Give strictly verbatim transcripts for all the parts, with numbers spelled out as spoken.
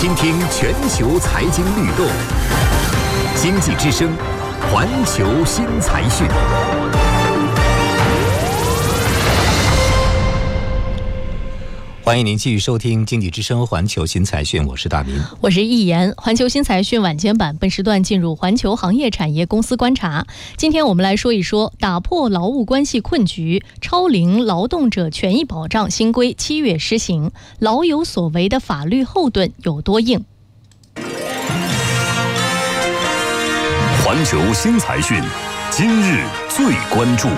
倾听全球财经律动，经济之声，环球新财讯。欢迎您继续收听经济之声环球新财讯，我是大明， 我是易言。环球新财讯晚间版本时段进入环球行业产业公司观察。今天我们来说一说打破劳务关系困局，超龄劳动者权益保障新规七月施行，老有所为的法律后盾有多硬？ 环球新财讯，今日最关注。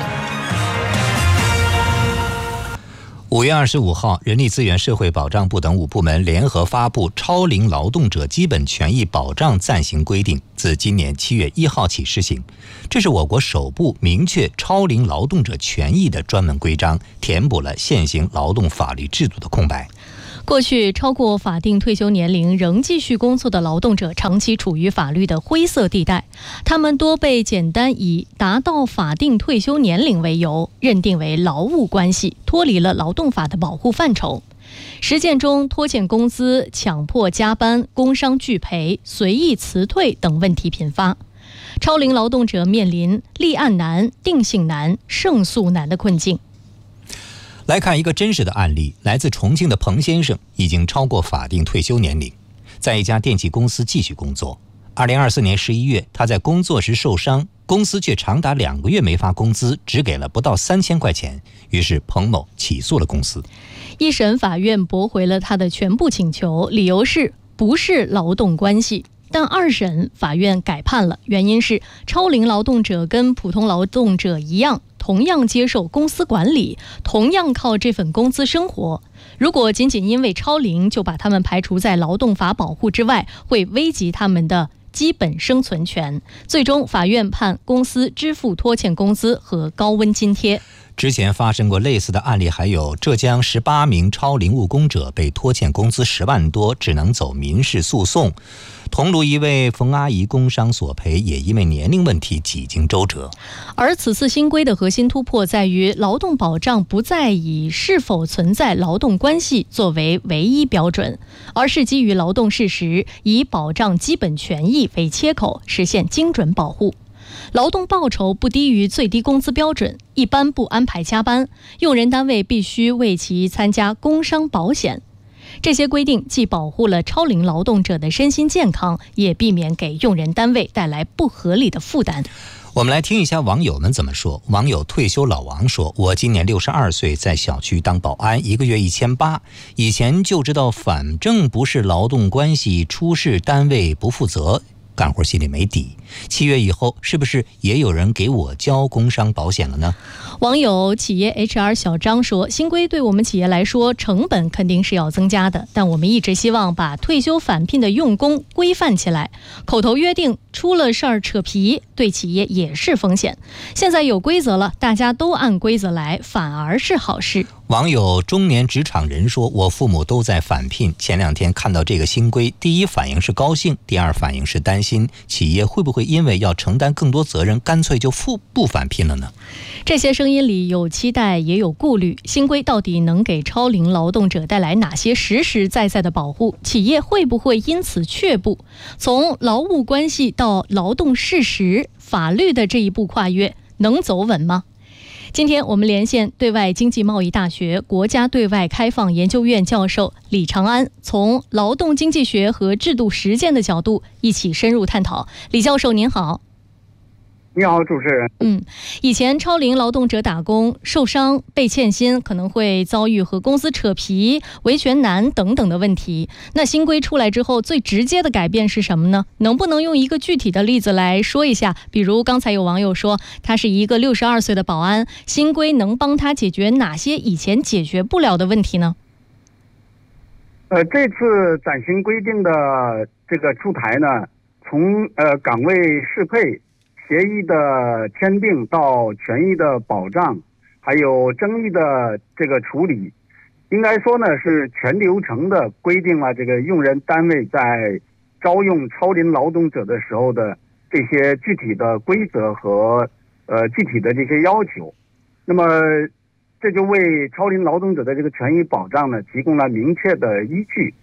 五月二十五号，人力资源社会保障部等五部门联合发布《超龄劳动者基本权益保障暂行规定》，自今年七月一号起施行。这是我国首部明确超龄劳动者权益的专门规章，填补了现行劳动法律制度的空白。 过去超过法定退休年龄仍继续工作的劳动者长期处于法律的灰色地带，他们多被简单以达到法定退休年龄为由认定为劳务关系，脱离了劳动法的保护范畴。实践中，拖欠工资、强迫加班、工伤拒赔、随意辞退等问题频发，超龄劳动者面临立案难、定性难、胜诉难的困境。 来看一个真实的案例，来自重庆的彭先生已经超过法定退休年龄，在一家电器公司继续工作。二零二四年十一月，他在工作时受伤，公司却长达两个月没发工资，只给了不到三千块钱。于是彭某起诉了公司。 一审法院驳回了他的全部请求，理由是不是劳动关系。但二审法院改判了，原因是超龄劳动者跟普通劳动者一样，同样接受公司管理，同样靠这份工资生活。如果仅仅因为超龄就把他们排除在劳动法保护之外，会危及他们的基本生存权。最终法院判公司支付拖欠工资和高温津贴。 之前发生过类似的案例，还有浙江十八名超龄务工者被拖欠工资十万多，只能走民事诉讼。桐庐一位冯阿姨工伤索赔也因为年龄问题几经周折。 而此次新规的核心突破在于，劳动保障不再以是否存在劳动关系作为唯一标准，而是基于劳动事实，以保障基本权益为切口，实现精准保护。劳动报酬不低于最低工资标准，一般不安排加班，用人单位必须为其参加工伤保险。这些规定既保护了超龄劳动者的身心健康，也避免给用人单位带来不合理的负担。 我们来听一下网友们怎么说。网友退休老王说，我今年六十二岁，在小区当保安，一个月一千八，以前就知道反正不是劳动关系，出事单位不负责，干活心里没底。七月以后是不是也有人给我交工伤保险了呢？ 网友企业 H R 小张说，新规对我们企业来说成本肯定是要增加的，但我们一直希望把退休返聘的用工规范起来，口头约定出了事儿扯皮，对企业也是风险。现在有规则了，大家都按规则来，反而是好事。 网友中年职场人说，我父母都在返聘，前两天看到这个新规，第一反应是高兴，第二反应是担心企业会不会因为要承担更多责任，干脆就不不返聘了呢？ 这些声音里有期待也有顾虑，新规到底能给超龄劳动者带来哪些实实在在的保护？企业会不会因此却步？从劳务关系到劳动事实，法律的这一步跨越能走稳吗？今天我们连线对外经济贸易大学国家对外开放研究院教授李长安，从劳动经济学和制度实践的角度一起深入探讨。李教授您好。 你好，主持人。 嗯，以前超龄劳动者打工受伤被欠薪，可能会遭遇和公司扯皮、维权难等等的问题。那新规出来之后，最直接的改变是什么呢？能不能用一个具体的例子来说一下？比如刚才有网友说，他是一个六十二岁的保安，新规能帮他解决哪些以前解决不了的问题呢？ 呃，这次暂行规定的这个出台呢，从呃岗位适配、协议的签订到权益的保障，还有争议的这个处理，应该说呢是全流程的规定了这个用人单位在招用超龄劳动者的时候的这些具体的规则和呃具体的这些要求。那么这就为超龄劳动者的这个权益保障呢提供了明确的依据。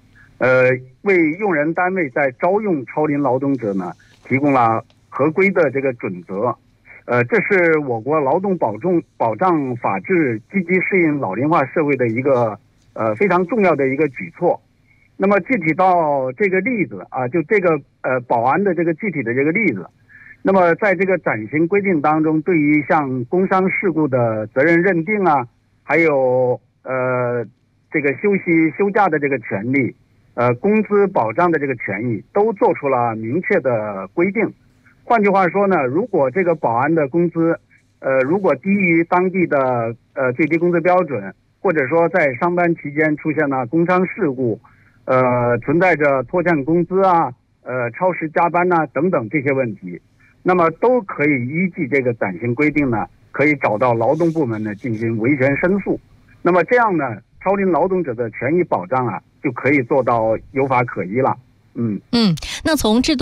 呃，为用人单位在招用超龄劳动者呢提供了合规的这个准则。呃，这是我国劳动保重保障法制积极适应老龄化社会的一个呃非常重要的一个举措。那么具体到这个例子啊，就这个呃保安的这个具体的这个例子，那么在这个暂行规定当中，对于像工伤事故的责任认定啊，还有呃这个休息休假的这个权利，呃工资保障的这个权益，都做出了明确的规定。换句话说呢，如果这个保安的工资，呃，如果低于当地的呃最低工资标准，或者说在上班期间出现了工伤事故，呃，存在着拖欠工资啊，呃，超时加班呐、啊、等等这些问题，那么都可以依据这个暂行规定呢，可以找到劳动部门呢进行维权申诉。那么这样呢，超龄劳动者的权益保障啊，就可以做到有法可依了。嗯嗯，那从制度